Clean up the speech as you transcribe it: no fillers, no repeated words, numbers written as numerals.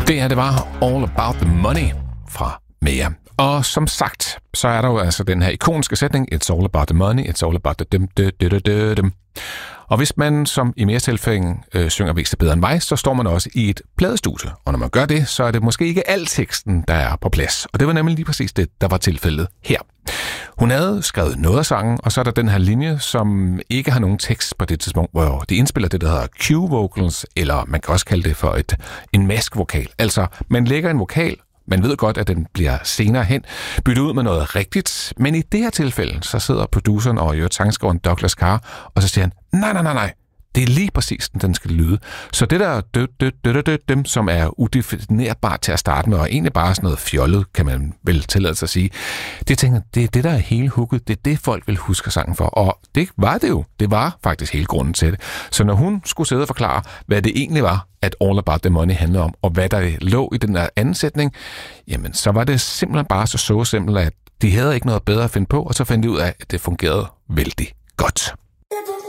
Det her, det var All About The Money fra Mea. Og som sagt, så er der jo altså den her ikoniske sætning, It's all about the money, it's all about the dem. Og hvis man, som i Meas tilfælde, synger væsentligt bedre end mig, så står man også i et pladestudie. Og når man gør det, så er det måske ikke al teksten, der er på plads. Og det var nemlig lige præcis det, der var tilfældet her. Hun havde skrevet noget af sangen, og så er der den her linje, som ikke har nogen tekst på det tidspunkt, hvor de indspiller det, der hedder cue-vocals, eller man kan også kalde det for en mask-vokal. Altså, man lægger en vokal, man ved godt, at den bliver senere hen byttet ud med noget rigtigt, men i det her tilfælde, så sidder produceren og sangskriveren Douglas Carr, og så siger han, nej, det er lige præcis, den skal lyde. Så det der dem, som er udefinerbart til at starte med, og egentlig bare sådan noget fjollet, kan man vel tillade sig at sige, det tænker, det er det, der er hele hooket, det er det, folk vil huske sangen for, og det var det jo. Det var faktisk hele grunden til det. Så når hun skulle sidde og forklare, hvad det egentlig var, at All About The Money handler om, og hvad der lå i den der anden sætning, jamen så var det simpelthen bare så simpelt, at de havde ikke noget bedre at finde på, og så fandt de ud af, at det fungerede vældig godt.